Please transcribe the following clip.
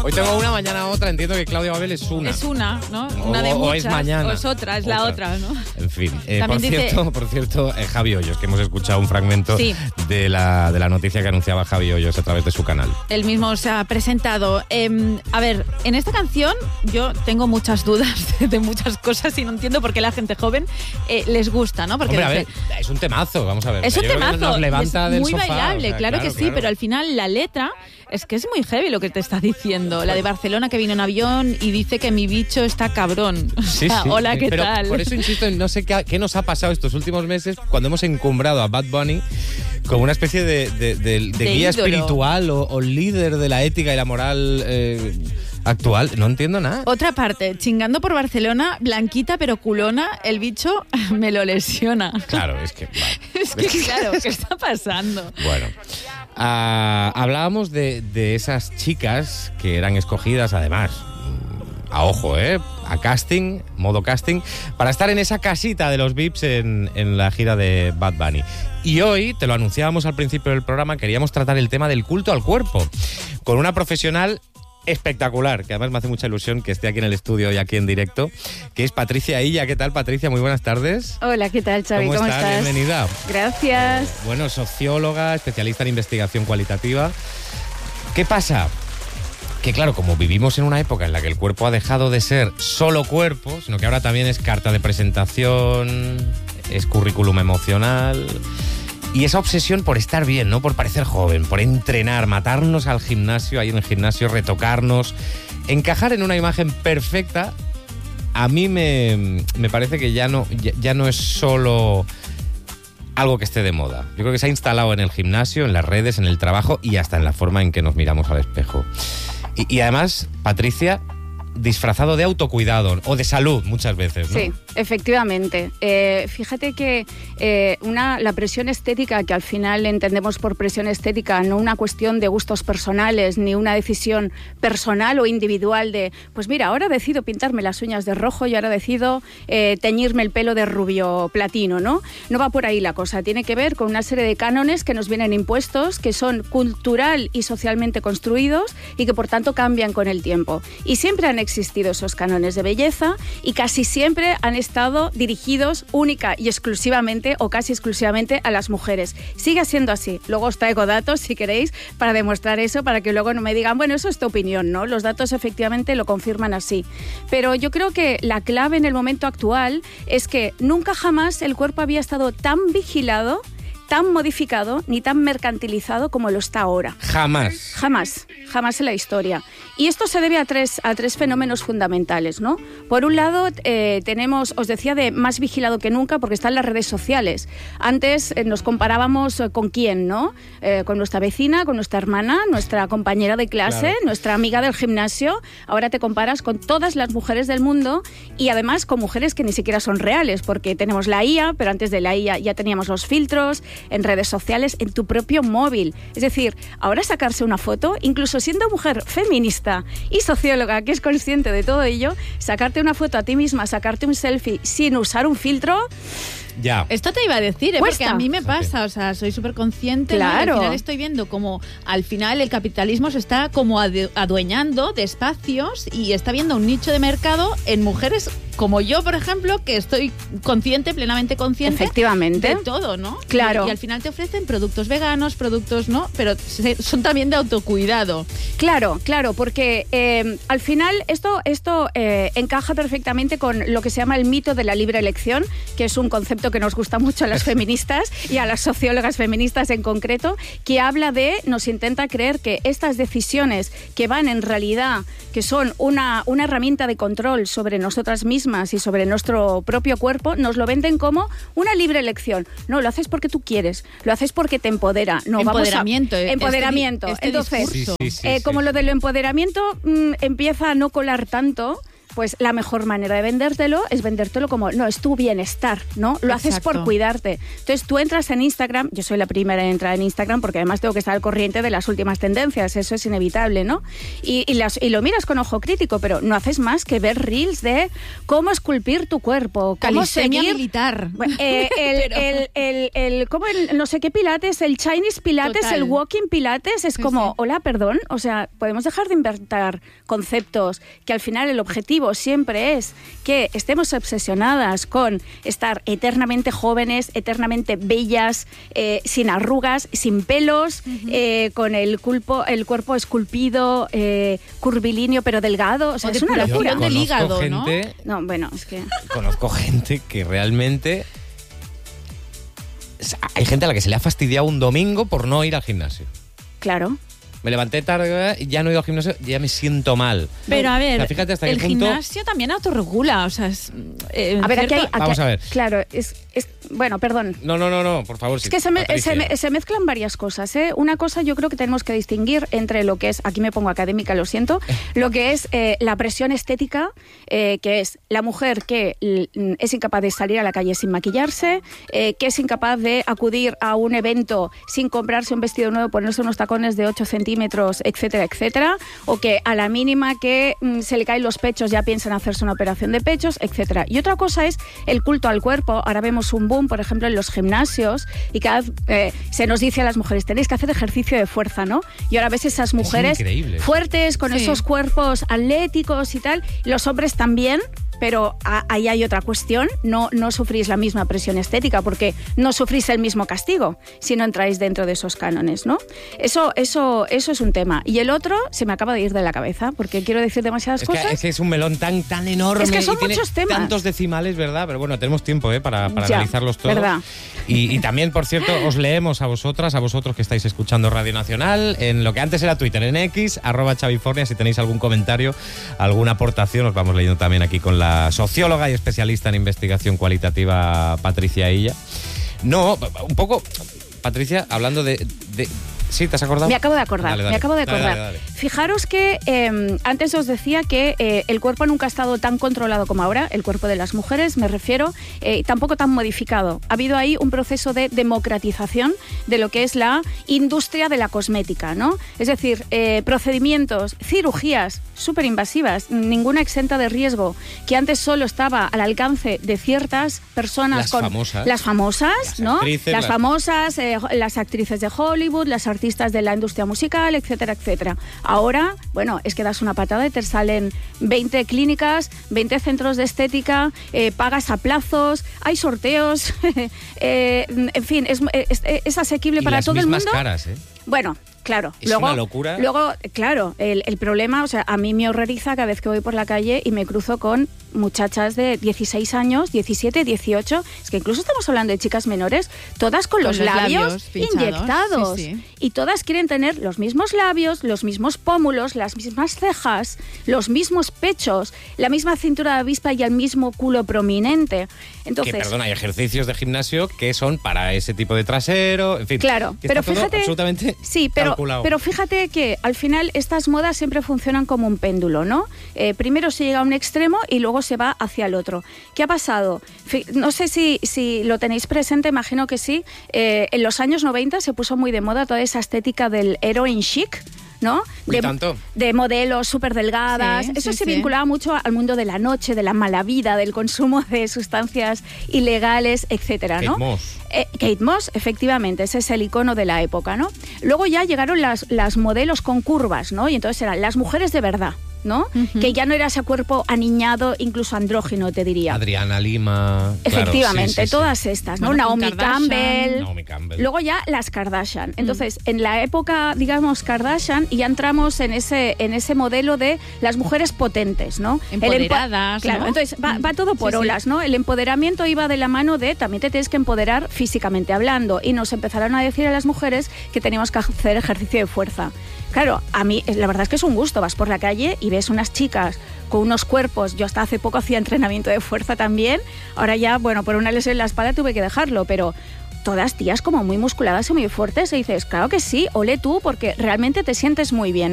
Hoy tengo una, mañana otra. Entiendo que Claudia Babel es una. Es una, ¿no? Una de muchas. O es mañana. O es otra, es la otra, ¿no? En fin. Por dice... cierto, Javi Hoyos, que hemos escuchado un fragmento de la noticia que anunciaba Javi Hoyos a través de su canal. Él mismo se ha presentado. A ver, en esta canción yo tengo muchas dudas de muchas cosas y no entiendo por qué la gente joven les gusta, ¿no? Porque hombre, a ver, es un temazo, vamos a ver. Es un temazo. Nos levanta es del muy sofá, bailable, o sea, claro que sí, pero al final la letra es que es muy heavy lo que te está diciendo. La de Barcelona, que vino en avión y dice que mi bicho está cabrón. O sea, hola, ¿qué pero tal? Por eso insisto, no sé qué nos ha pasado estos últimos meses cuando hemos encumbrado a Bad Bunny como una especie de guía ídolo espiritual o líder de la ética y la moral actual. No entiendo nada. Otra parte, chingando por Barcelona, blanquita pero culona, el bicho me lo lesiona. Claro, es que... Vale. Es que claro, ¿qué está pasando? Bueno, hablábamos de esas chicas que eran escogidas, además, a ojo, a casting, modo casting, para estar en esa casita de los VIPs en la gira de Bad Bunny. Y hoy, te lo anunciábamos al principio del programa, queríamos tratar el tema del culto al cuerpo, con una profesional espectacular, que además me hace mucha ilusión que esté aquí en el estudio y aquí en directo, que es Patricia Illa. ¿Qué tal, Patricia? Muy buenas tardes. Hola, ¿qué tal, Xavi? ¿Cómo estás? Bienvenida. Gracias. Bueno, socióloga, especialista en investigación cualitativa. ¿Qué pasa? Que claro, como vivimos en una época en la que el cuerpo ha dejado de ser solo cuerpo, sino que ahora también es carta de presentación, es currículum emocional... Y esa obsesión por estar bien, ¿no? Por parecer joven, por entrenar, matarnos al gimnasio, ahí en el gimnasio, retocarnos, encajar en una imagen perfecta, a mí me parece que ya no es solo algo que esté de moda. Yo creo que se ha instalado en el gimnasio, en las redes, en el trabajo y hasta en la forma en que nos miramos al espejo. Y además, Patricia, disfrazado de autocuidado o de salud muchas veces, ¿no? Sí, efectivamente. Fíjate que la presión estética, que al final entendemos por presión estética, no una cuestión de gustos personales, ni una decisión personal o individual de, pues mira, ahora decido pintarme las uñas de rojo y ahora decido teñirme el pelo de rubio platino, ¿no? No va por ahí la cosa. Tiene que ver con una serie de cánones que nos vienen impuestos, que son cultural y socialmente construidos y que por tanto cambian con el tiempo. Y siempre han existido esos cánones de belleza y casi siempre han estado dirigidos única y exclusivamente o casi exclusivamente a las mujeres. Sigue siendo así. Luego os traigo datos, si queréis, para demostrar eso, para que luego no me digan, bueno, eso es tu opinión, ¿no? Los datos efectivamente lo confirman así. Pero yo creo que la clave en el momento actual es que nunca jamás el cuerpo había estado tan vigilado, tan modificado ni tan mercantilizado como lo está ahora. Jamás. Jamás en la historia. Y esto se debe a tres fenómenos fundamentales, ¿no? Por un lado, tenemos, os decía, de más vigilado que nunca porque están las redes sociales. Antes nos comparábamos con quién, ¿no? Con nuestra vecina, con nuestra hermana, nuestra compañera de clase, claro, nuestra amiga del gimnasio. Ahora te comparas con todas las mujeres del mundo y además con mujeres que ni siquiera son reales porque tenemos la IA, pero antes de la IA ya teníamos los filtros en redes sociales, en tu propio móvil. Es decir, ahora sacarse una foto, incluso siendo mujer feminista y socióloga que es consciente de todo ello, sacarte una foto a ti misma, sacarte un selfie sin usar un filtro... Ya. Esto te iba a decir, porque a mí me pasa, o sea, soy súper consciente, claro, ¿no? Al final estoy viendo como al final el capitalismo se está como adueñando de espacios y está viendo un nicho de mercado en mujeres como yo, por ejemplo, que estoy consciente, plenamente consciente de todo, ¿no? Claro. Y al final te ofrecen productos veganos, productos, ¿no? Pero son también de autocuidado. Claro, porque al final esto encaja perfectamente con lo que se llama el mito de la libre elección, que es un concepto que nos gusta mucho a las feministas y a las sociólogas feministas en concreto, que habla nos intenta creer que estas decisiones que van en realidad, que son una herramienta de control sobre nosotras mismas y sobre nuestro propio cuerpo, nos lo venden como una libre elección. No, lo haces porque tú quieres, lo haces porque te empodera. No, empoderamiento. Empoderamiento. Entonces, sí. como lo del empoderamiento empieza a no colar tanto, pues la mejor manera de vendértelo es vendértelo como, no, es tu bienestar, ¿no? Lo haces por cuidarte. Entonces tú entras en Instagram, yo soy la primera en entrar en Instagram porque además tengo que estar al corriente de las últimas tendencias, eso es inevitable, ¿no? Y lo miras con ojo crítico, pero no haces más que ver reels de cómo esculpir tu cuerpo, cómo seguir... militar. Como el no sé qué pilates, el Chinese pilates, Total. el walking pilates, es como, hola, perdón, o sea, podemos dejar de inventar conceptos que al final el objetivo siempre es que estemos obsesionadas con estar eternamente jóvenes, eternamente bellas, sin arrugas, sin pelos, con el cuerpo esculpido, curvilíneo pero delgado, o sea, es una locura. Del hígado, gente, ¿no? No, bueno, es que... Conozco gente que realmente... Hay gente a la que se le ha fastidiado un domingo por no ir al gimnasio. Claro. Me levanté tarde y ya no he ido al gimnasio, ya me siento mal. Pero a ver, o sea, fíjate hasta el qué punto... gimnasio también autorregula, o sea, es... a ver, aquí hay... Vamos a ver. Claro, bueno, perdón. No, por favor. Es que se mezclan varias cosas, ¿eh? Una cosa yo creo que tenemos que distinguir entre lo que es, aquí me pongo académica, lo siento, lo que es la presión estética, que es la mujer que es incapaz de salir a la calle sin maquillarse, que es incapaz de acudir a un evento sin comprarse un vestido nuevo, ponerse unos tacones de 8 centímetros, etcétera, etcétera, o que a la mínima que se le caen los pechos ya piensa en hacerse una operación de pechos, etcétera. Y otra cosa es el culto al cuerpo. Ahora vemos un boom, por ejemplo, en los gimnasios, y cada vez se nos dice a las mujeres, tenéis que hacer ejercicio de fuerza, ¿no? Y ahora ves esas mujeres fuertes, con esos cuerpos atléticos y tal, los hombres también, pero ahí hay otra cuestión, no sufrís la misma presión estética porque no sufrís el mismo castigo si no entráis dentro de esos cánones, ¿no? Eso es un tema. Y el otro se me acaba de ir de la cabeza porque quiero decir demasiadas cosas. Es que es un melón tan enorme. Es que son y muchos tiene temas. Tantos decimales, ¿verdad? Pero bueno, tenemos tiempo para Ya, analizarlos todos. ¿verdad? Y también, por cierto, os leemos a vosotras, a vosotros que estáis escuchando Radio Nacional, en lo que antes era Twitter, en X, @Chavifornia, si tenéis algún comentario, alguna aportación, os vamos leyendo también aquí con la socióloga y especialista en investigación cualitativa, Patricia Illa. No, un poco, Patricia, hablando de ¿sí? ¿Te has acordado? Me acabo de acordar, Dale. Fijaros que antes os decía que el cuerpo nunca ha estado tan controlado como ahora, el cuerpo de las mujeres, me refiero, tampoco tan modificado. Ha habido ahí un proceso de democratización de lo que es la industria de la cosmética, ¿no? Es decir, procedimientos, cirugías súper invasivas, ninguna exenta de riesgo, que antes solo estaba al alcance de ciertas personas las famosas, ¿no? Las famosas, las actrices de Hollywood, las artistas de la industria musical, etcétera, etcétera. Ahora, bueno, es que das una patada y te salen 20 clínicas, 20 centros de estética, pagas a plazos, hay sorteos, en fin, es asequible para todo el mundo. Y las mismas caras, ¿eh? Bueno, claro. Es una locura. Luego, claro, el problema, o sea, a mí me horroriza cada vez que voy por la calle y me cruzo con muchachas de 16 años, 17, 18, es que incluso estamos hablando de chicas menores, todas con los labios inyectados. Sí. Y todas quieren tener los mismos labios, los mismos pómulos, las mismas cejas, los mismos pechos, la misma cintura de avispa y el mismo culo prominente. Entonces, perdón, hay ejercicios de gimnasio que son para ese tipo de trasero, en fin. Claro, pero fíjate, absolutamente sí, pero fíjate que al final estas modas siempre funcionan como un péndulo, ¿no? Primero se llega a un extremo y luego se va hacia el otro. ¿Qué ha pasado? No sé si lo tenéis presente, imagino que sí. En los años 90 se puso muy de moda toda esa estética del heroin chic, ¿no? De modelos súper delgadas. Eso se vinculaba mucho al mundo de la noche, de la mala vida, del consumo de sustancias ilegales, etcétera, ¿no? Kate Moss, efectivamente, ese es el icono de la época, ¿no? Luego ya llegaron las modelos con curvas, ¿no? Y entonces eran las mujeres de verdad, ¿no? Que ya no era ese cuerpo aniñado, incluso andrógino, te diría. Adriana Lima. Efectivamente, claro, sí, todas estas, ¿no? Bueno, Naomi Campbell. Luego ya las Kardashian. Entonces, en la época, digamos, Kardashian, ya entramos en ese modelo de las mujeres potentes, ¿no? Empoderadas, claro, ¿no? entonces va todo por olas, ¿no? El empoderamiento iba de la mano de también te tienes que empoderar físicamente hablando, y nos empezaron a decir a las mujeres que teníamos que hacer ejercicio de fuerza. Claro, a mí la verdad es que es un gusto, vas por la calle y ves unas chicas con unos cuerpos, yo hasta hace poco hacía entrenamiento de fuerza también, ahora ya, bueno, por una lesión en la espalda tuve que dejarlo, pero todas tías como muy musculadas y muy fuertes, y dices, claro que sí, ole tú, porque realmente te sientes muy bien, ¿no?